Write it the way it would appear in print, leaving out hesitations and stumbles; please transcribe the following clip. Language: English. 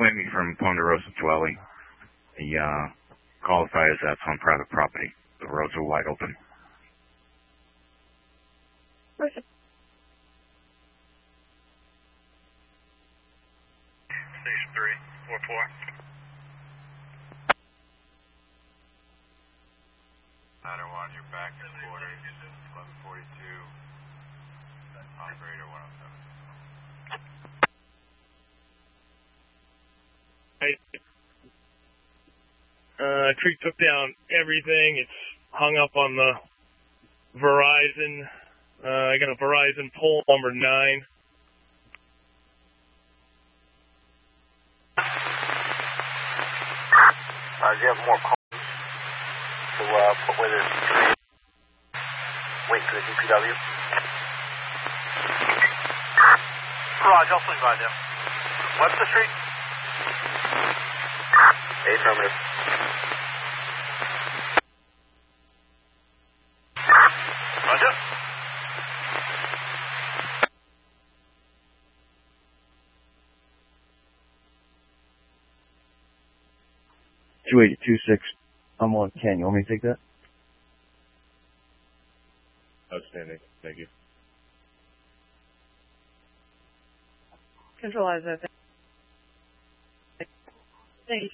claiming from Ponderosa Dwelling. He qualifies that's on private property. The roads are wide open. Station 344. Ladder 1, you're back in quarters. 1142. Operator 107. Tree took down everything. It's hung up on the Verizon. I got a Verizon pole number 9. Do you have more calls to put with this tree? Wait for the DPW? Roger, I'll swing by there. What's the street? Affirmative. Roger. 2826, I'm on Ken. You want me to take that? Outstanding. Thank you. Control as Thank you.